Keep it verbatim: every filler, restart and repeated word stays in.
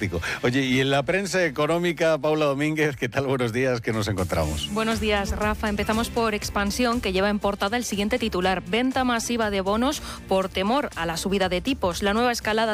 fantástico. Oye, y en la prensa económica, Paula Domínguez, ¿qué tal? Buenos días, que nos encontramos. Buenos días, Rafa. Empezamos por Expansión, que lleva en portada el siguiente titular: venta masiva de bonos por temor a la subida de tipos. La nueva escalada